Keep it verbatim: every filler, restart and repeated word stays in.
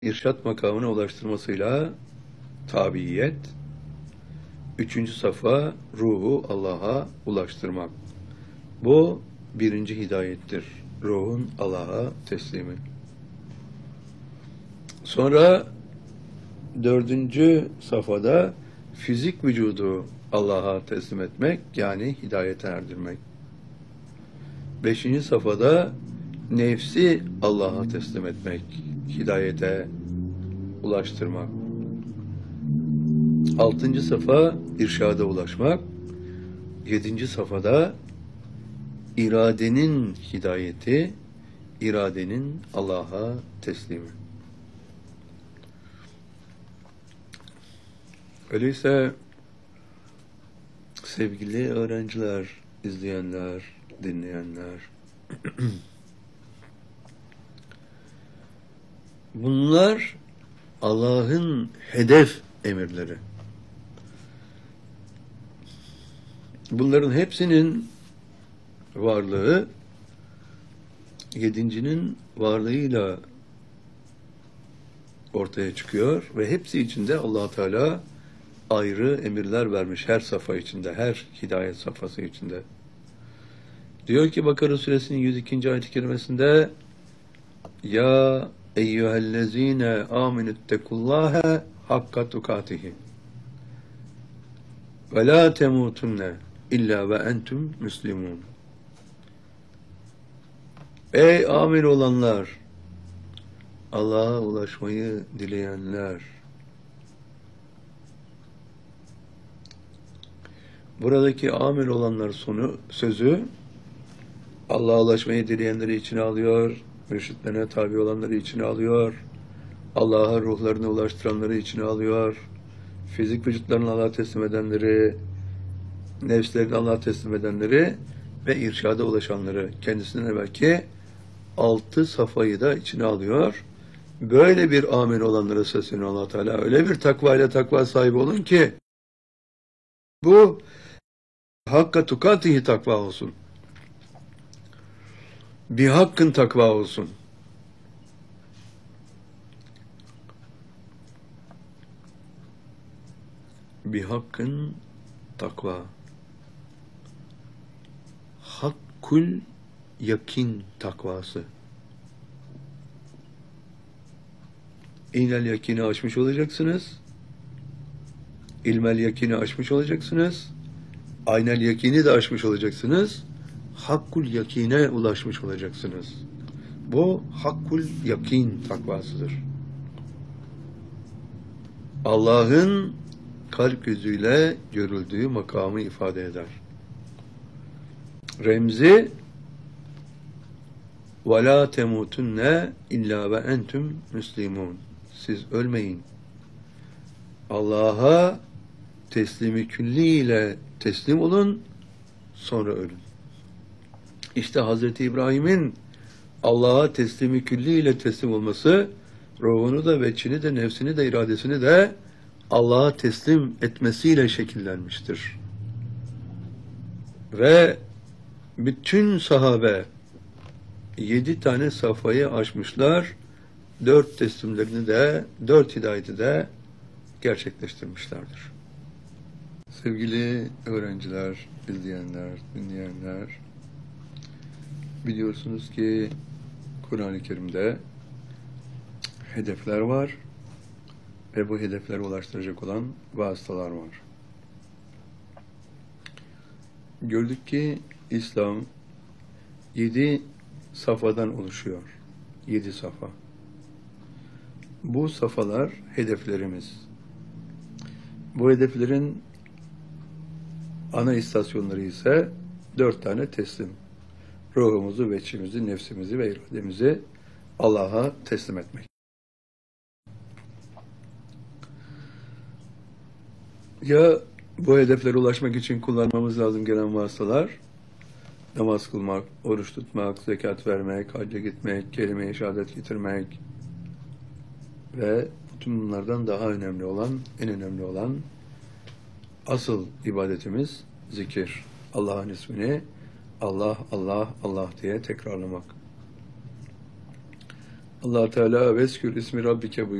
irşat makamına ulaştırmasıyla tabiyet, üçüncü safa ruhu Allah'a ulaştırmak. Bu birinci hidayettir. Ruhun Allah'a teslimi. Sonra dördüncü safhada fizik vücudu Allah'a teslim etmek, yani hidayete erdirmek. Beşinci safhada nefsi Allah'a teslim etmek, hidayete ulaştırmak. Altıncı safa irşada ulaşmak. Yedinci safhada iradenin hidayeti, iradenin Allah'a teslimi. Öyleyse sevgili öğrenciler, izleyenler, dinleyenler, bunlar Allah'ın hedef emirleri. Bunların hepsinin varlığı yedincinin varlığıyla ortaya çıkıyor ve hepsi içinde Allah Teala ayrı emirler vermiş her safa içinde, her hidayet safhası içinde. Diyor ki Bakara suresinin yüz ikinci ayet-i kerimesinde: Ya eyyühellezine aminüttekullâhe hakka tukatihi ve la temutunne illa ve entüm müslimun. Ey amin olanlar, Allah'a ulaşmayı dileyenler, buradaki amil olanlar sonu sözü Allah'a ulaşmayı dileyenleri içine alıyor, mürşitlerine tabi olanları içine alıyor, Allah'a ruhlarını ulaştıranları içine alıyor, fizik vücutlarını Allah'a teslim edenleri, nefslerini Allah'a teslim edenleri ve irşada ulaşanları, kendisinden evvelki altı safayı da içine alıyor. Böyle bir amil olanlara sesleniyor Allah Teala. Öyle bir takva ile takva sahibi olun ki bu hakka tukatihi takva olsun. Bir hakkın takva olsun. Bir hakkın takva. Hakkul yakin takvası. İnel yakini aşmış olacaksınız. İlmel yakini aşmış olacaksınız. Aynel yakini de aşmış olacaksınız. Hakkul yakine ulaşmış olacaksınız. Bu hakkul yakin takvasıdır. Allah'ın kalp gözüyle görüldüğü makamı ifade eder. Remzi وَلَا تَمُوتُنَّ اِلَّا وَاَنْتُمْ مُسْلِمُونَ. Siz ölmeyin. Allah'a teslimi külliyle teslim olun, sonra ölün. İşte Hazreti İbrahim'in Allah'a teslimi külliyle teslim olması, ruhunu da, veçini de, nefsini de, iradesini de Allah'a teslim etmesiyle şekillenmiştir. Ve bütün sahabe yedi tane safhayı aşmışlar, dört teslimlerini de, dört hidayeti de gerçekleştirmişlerdir. Sevgili öğrenciler, izleyenler, dinleyenler, biliyorsunuz ki Kur'an-ı Kerim'de hedefler var ve bu hedeflere ulaştıracak olan vasıtalar var. Gördük ki İslam yedi safhadan oluşuyor. Yedi safa. Bu safalar hedeflerimiz. Bu hedeflerin ana istasyonları ise dört tane teslim. Ruhumuzu, veçimizi, nefsimizi ve irademizi Allah'a teslim etmek. Ya bu hedeflere ulaşmak için kullanmamız lazım gelen vasıtalar: namaz kılmak, oruç tutmak, zekat vermek, hacca gitmek, kelime-i şehadet getirmek ve bütün bunlardan daha önemli olan, en önemli olan asıl ibadetimiz zikir. Allah'ın ismini Allah, Allah, Allah diye tekrarlamak. Allah Teala veskür ismi rabbike buyuruyor.